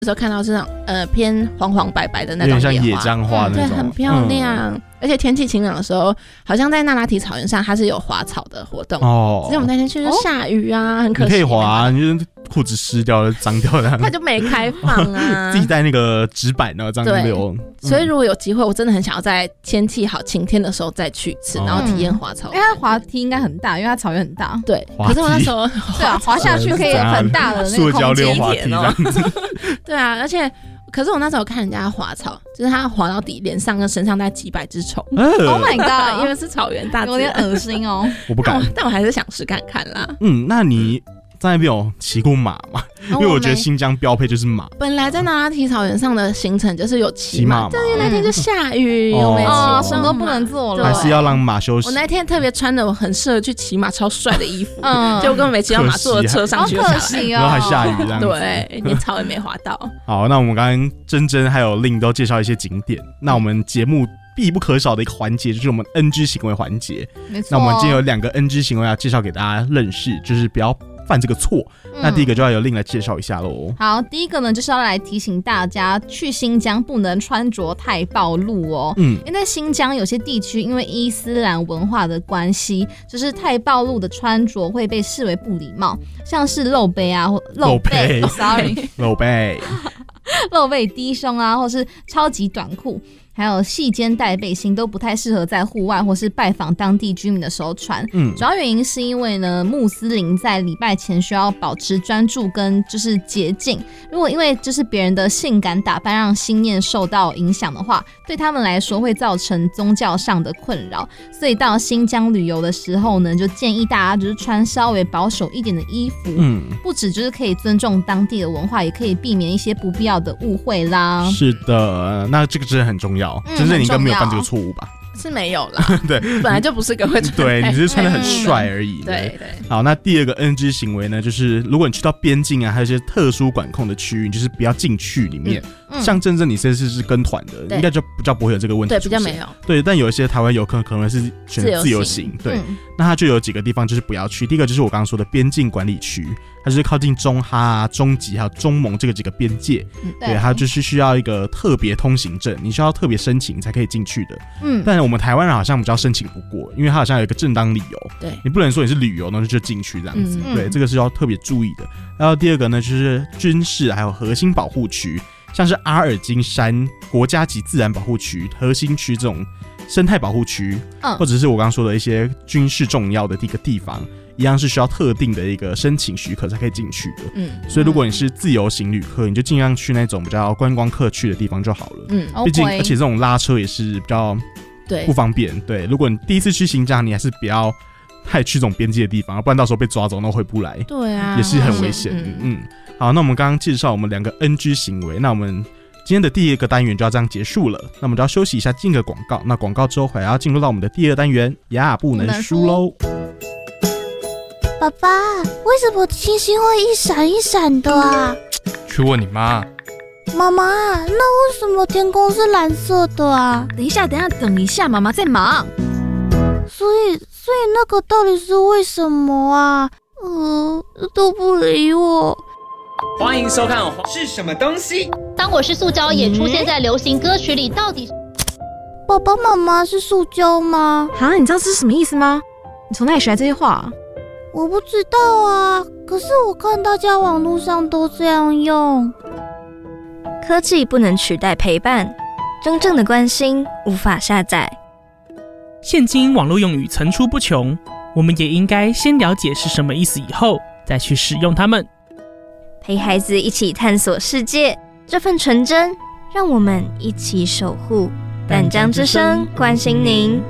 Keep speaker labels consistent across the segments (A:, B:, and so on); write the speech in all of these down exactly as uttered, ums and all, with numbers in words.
A: 时候看到是那种呃偏黄黄白白的那种野花，
B: 有点像野姜花那种、嗯、
A: 对，很漂亮、嗯。而且天气晴朗的时候，好像在那拉提草原上，它是有滑草的活动哦。所以我们那天去就下雨啊，哦、很可惜。
B: 你可以滑、啊，你就是裤子湿掉了、脏掉了，
A: 它就没开放啊。
B: 自己带那个纸板呢，这样溜、嗯。
A: 所以如果有机会，我真的很想要在天气好、晴天的时候再去一次，然后体验滑草。
C: 因为它滑梯应该很大，因为它草原很大。
A: 对，可是我那时候
C: 对啊，滑下去可以很大的那个
B: 塑胶溜滑梯这样子。
A: 对啊，而且。可是我那时候看人家滑草，就是他滑到底，脸上跟身上带几百只虫。
C: Oh my god！
A: 因为是草原大自然，
C: 有点恶心哦。
B: 我不敢
A: 但我，但我还是想试看看啦。
B: 嗯，那你在那边有骑过马吗？因为我觉得新疆标配就是马。
A: 本来在那拉提草原上的行程就是有骑马，但是那天就下雨，
B: 嗯、
A: 有没骑、
C: 哦，什么都不能做了，
B: 还是要让马休息。
A: 我那天特别穿的我很适合去骑马超帅的衣服，嗯，结果根本没骑到马，坐的车上去就下来，
C: 好可惜哦，
B: 然后还下雨这样子，
A: 对，连草也没滑到。
B: 好，那我们刚刚珍珍还有令都介绍一些景点，那我们节目必不可少的一个环节就是我们 N G 行为环节。
C: 没错，
B: 那我们今天有两个 N G 行为要介绍给大家认识，就是不要犯这个错、嗯。那第一个就要由令来介绍一下喽。
C: 好，第一个呢就是要来提醒大家，去新疆不能穿着太暴露哦。嗯，因为在新疆有些地区因为伊斯兰文化的关系，就是太暴露的穿着会被视为不礼貌，像是露背啊，露背 ，sorry，
B: 露背。
C: 露背低胸啊，或是超级短裤，还有细肩带背心都不太适合在户外或是拜访当地居民的时候穿。嗯，主要原因是因为呢，穆斯林在礼拜前需要保持专注跟就是洁净。如果因为就是别人的性感打扮让心念受到影响的话，对他们来说会造成宗教上的困扰。所以到新疆旅游的时候呢，就建议大家就是穿稍微保守一点的衣服。嗯，不只就是可以尊重当地的文化，也可以避免一些不必要的误会啦。
B: 是的，那这个真的很重要。真正你应该没有犯这个错误吧？
A: 是没有啦，对，本来就不是个会穿，
B: 对，你只是穿得很帅而已。
A: 对对。
B: 好，那第二个 N G 行为呢，就是如果你去到边境啊，还有一些特殊管控的区域，你就是不要进去里面。嗯、像真正你这次是跟团的，应该就比较不会有这个问题出现。
A: 对，比较没有。
B: 对，但有一些台湾游客可能是选自由行，对、嗯，那他就有几个地方就是不要去。第一个就是我刚刚说的边境管理区，它就是靠近中哈、啊、中吉还有中蒙这个几个边界，嗯、对，它就是需要一个特别通行证，你需要特别申请才可以进去的。嗯，但我们台湾人好像比较申请不过，因为它好像有一个正当理由，对，你不能说你是旅游然后就进去这样子，嗯、对，这个是要特别注意的。然后第二个呢，就是军事还有核心保护区。像是阿尔金山国家级自然保护区、核心区这种生态保护区、嗯，或者是我刚刚说的一些军事重要的一个地方，一样是需要特定的一个申请许可才可以进去的。嗯，所以如果你是自由行旅客，你就尽量去那种比较观光客去的地方就好了。嗯，毕竟、okay. 而且这种拉车也是比较不方便。对，对，如果你第一次去新疆，你还是不要太去这种边界的地方，不然到时候被抓走，那回不来。
A: 对啊，
B: 也是很危险的。嗯。嗯，好，那我们刚刚介绍我们两个 N G 行为，那我们今天的第一个单元就要这样结束了。那我们就要休息一下，进个广告。那广告之后还要进入到我们的第二单元呀，不能输喽。
D: 爸爸，为什么星星会一闪一闪的啊？
E: 去问你妈。
D: 妈妈，那为什么天空是蓝色的啊？
C: 等一下，等一下，等一下，妈妈在忙。
D: 所以，所以那个到底是为什么啊？呃，都不理我。
F: 欢迎收看是什么东西？
G: 当我是塑胶也出现在流行歌曲里，到底
D: 爸爸妈妈是塑胶吗？
C: 啊，你知道这是什么意思吗？你从哪里学来这些话？
D: 我不知道啊，可是我看大家网络上都这样用。
H: 科技不能取代陪伴，真正的关心无法下载。
I: 现今网络用语层出不穷，我们也应该先了解是什么意思以后，再去使用它们。
H: 陪孩子一起探索世界，这份纯真，让我们一起守护。淡江之声关心您。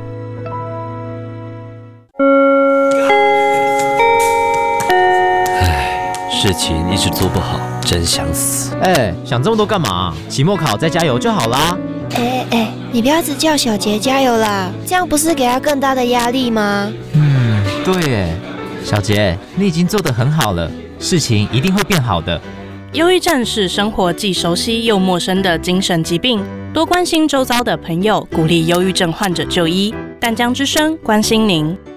J: 唉，事情一直做不好，真想死。
K: 哎、欸，想这么多干嘛？期末考再加油就好啦。
L: 哎哎，你不要只叫小杰加油啦，这样不是给他更大的压力吗？
K: 嗯，对耶，小杰，你已经做得很好了，事情一定会变好的。
M: 忧郁症是生活既熟悉又陌生的精神疾病，多关心周遭的朋友，鼓励忧郁症患者就医。淡江之声关心您。